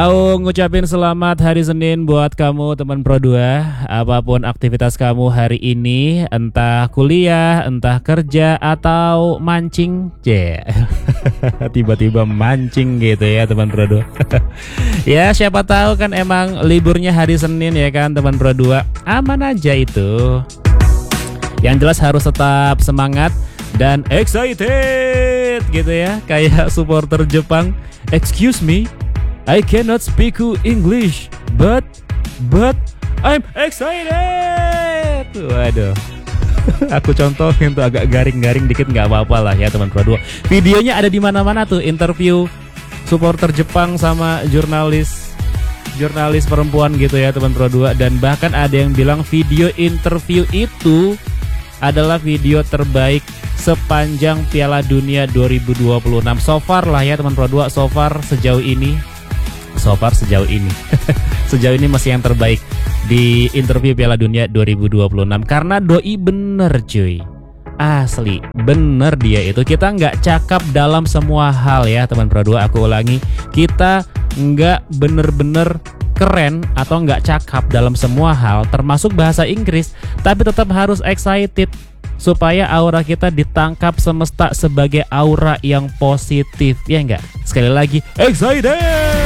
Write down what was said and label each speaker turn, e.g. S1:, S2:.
S1: Mau ngucapin selamat hari Senin buat kamu teman Pro 2. Apapun aktivitas kamu hari ini, entah kuliah, entah kerja, atau mancing. Tiba-tiba mancing gitu ya teman Pro 2. Ya siapa tahu kan emang liburnya hari Senin ya kan teman Pro 2. Aman aja itu. Yang jelas harus tetap semangat dan excited gitu ya. Kayak supporter Jepang. Excuse me, I cannot speak English, but I'm excited. Waduh. Aku contohin tuh agak garing-garing dikit nggak apa-apa lah ya teman Pro 2. Videonya ada di mana-mana tuh, interview supporter Jepang sama jurnalis perempuan gitu ya teman Pro 2, dan bahkan ada yang bilang video interview itu adalah video terbaik sepanjang Piala Dunia 2026 so far lah ya teman Pro 2, so far sejauh ini. Sejauh ini masih yang terbaik di interview Piala Dunia 2026 karena doi bener cuy. Asli bener dia itu. Kita nggak cakap dalam semua hal ya teman Pro 2. Aku ulangi, kita nggak bener-bener keren atau nggak cakap dalam semua hal termasuk bahasa Inggris, tapi tetap harus excited supaya aura kita ditangkap semesta sebagai aura yang positif, ya enggak? Sekali lagi, excited!